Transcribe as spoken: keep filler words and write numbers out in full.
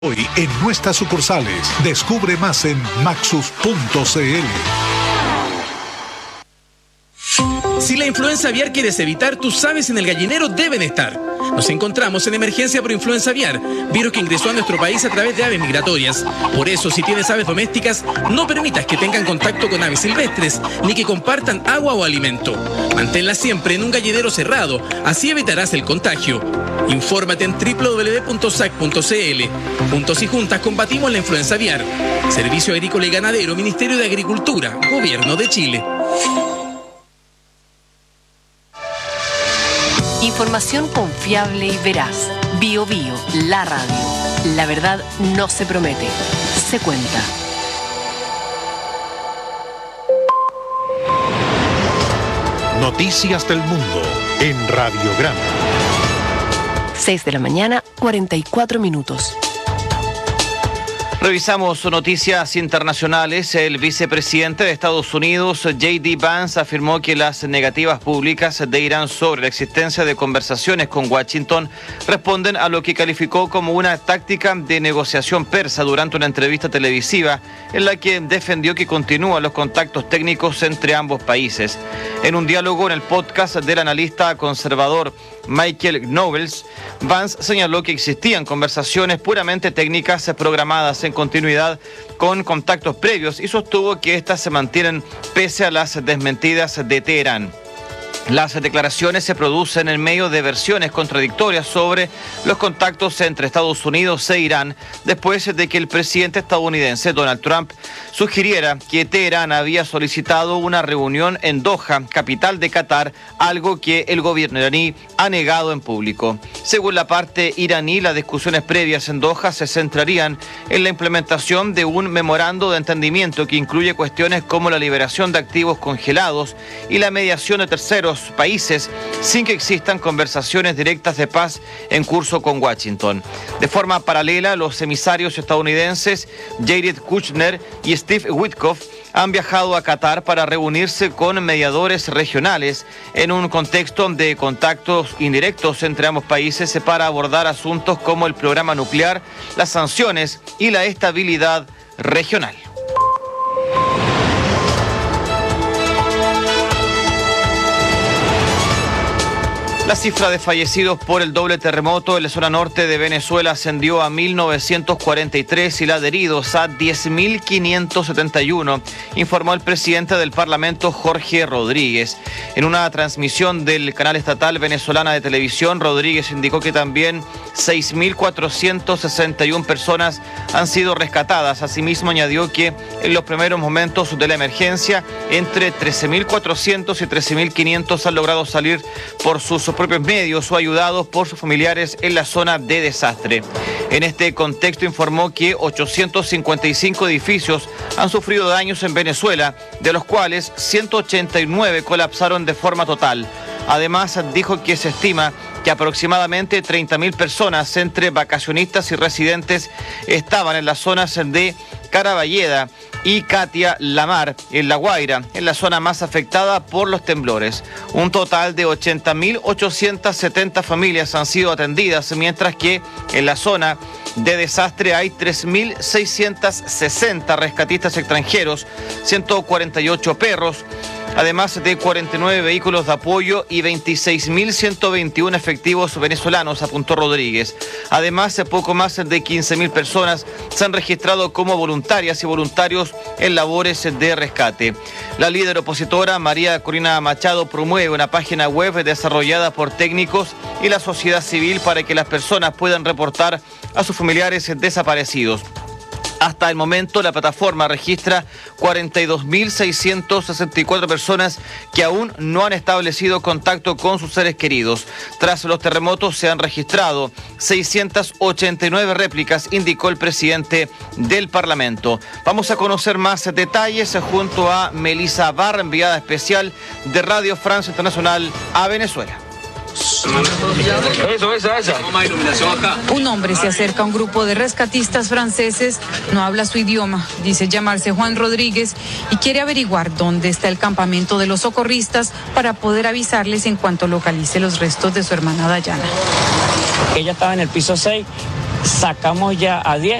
Hoy en nuestras sucursales. Descubre más en maxus punto c l. Si la influenza aviar quieres evitar, tus aves en el gallinero deben estar. Nos encontramos en emergencia por influenza aviar, virus que ingresó a nuestro país a través de aves migratorias. Por eso, si tienes aves domésticas, no permitas que tengan contacto con aves silvestres, ni que compartan agua o alimento. Manténlas siempre en un gallinero cerrado, así evitarás el contagio. Infórmate en doble u doble u doble u punto s a c punto c l. Juntos y juntas combatimos la influenza aviar. Servicio Agrícola y Ganadero, Ministerio de Agricultura, Gobierno de Chile. Información confiable y veraz. Bio Bio, la radio. La verdad no se promete, se cuenta. Noticias del Mundo en Radiograma. seis de la mañana, cuarenta y cuatro minutos. Revisamos noticias internacionales. El vicepresidente de Estados Unidos, J D Vance, afirmó que las negativas públicas de Irán sobre la existencia de conversaciones con Washington responden a lo que calificó como una táctica de negociación persa durante una entrevista televisiva en la que defendió que continúan los contactos técnicos entre ambos países. En un diálogo en el podcast del analista conservador Michael Knowles, Vance señaló que existían conversaciones puramente técnicas programadas en continuidad con contactos previos y sostuvo que éstas se mantienen pese a las desmentidas de Teherán. Las declaraciones se producen en medio de versiones contradictorias sobre los contactos entre Estados Unidos e Irán después de que el presidente estadounidense Donald Trump sugiriera que Teherán había solicitado una reunión en Doha, capital de Qatar, algo que el gobierno iraní ha negado en público. Según la parte iraní, las discusiones previas en Doha se centrarían en la implementación de un memorando de entendimiento que incluye cuestiones como la liberación de activos congelados y la mediación de terceros países sin que existan conversaciones directas de paz en curso con Washington. De forma paralela, los emisarios estadounidenses Jared Kushner y Steve Witkoff han viajado a Qatar para reunirse con mediadores regionales en un contexto de contactos indirectos entre ambos países para abordar asuntos como el programa nuclear, las sanciones y la estabilidad regional. La cifra de fallecidos por el doble terremoto en la zona norte de Venezuela ascendió a mil novecientos cuarenta y tres y la de heridos a diez mil quinientos setenta y uno, informó el presidente del Parlamento, Jorge Rodríguez. En una transmisión del canal estatal venezolana de televisión, Rodríguez indicó que también seis mil cuatrocientos sesenta y una personas han sido rescatadas. Asimismo, añadió que en los primeros momentos de la emergencia, entre trece mil cuatrocientos y trece mil quinientos han logrado salir por sus propios medios o ayudados por sus familiares en la zona de desastre. En este contexto informó que ochocientos cincuenta y cinco edificios han sufrido daños en Venezuela, de los cuales ciento ochenta y nueve colapsaron de forma total. Además, dijo que se estima que aproximadamente treinta mil personas, entre vacacionistas y residentes, estaban en las zonas de Caraballeda y Katia Lamar, en La Guaira, en la zona más afectada por los temblores. Un total de ochenta mil ochocientas setenta familias han sido atendidas, mientras que en la zona de desastre hay tres mil seiscientos sesenta rescatistas extranjeros, ciento cuarenta y ocho perros, además de cuarenta y nueve vehículos de apoyo y veintiséis mil ciento veintiuno efectivos venezolanos, apuntó Rodríguez. Además, poco más de quince mil personas se han registrado como voluntarias y voluntarios en labores de rescate. La líder opositora María Corina Machado promueve una página web desarrollada por técnicos y la sociedad civil para que las personas puedan reportar a sus familiares desaparecidos. Hasta el momento, la plataforma registra cuarenta y dos mil seiscientas sesenta y cuatro personas que aún no han establecido contacto con sus seres queridos. Tras los terremotos se han registrado seiscientas ochenta y nueve réplicas, indicó el presidente del Parlamento. Vamos a conocer más detalles junto a Melissa Barra, enviada especial de Radio Francia Internacional a Venezuela. Eso, esa, esa. Un hombre se acerca a un grupo de rescatistas franceses, no habla su idioma, dice llamarse Juan Rodríguez y quiere averiguar dónde está el campamento de los socorristas para poder avisarles en cuanto localice los restos de su hermana Dayana. Ella estaba en el piso seis sacamos ya a diez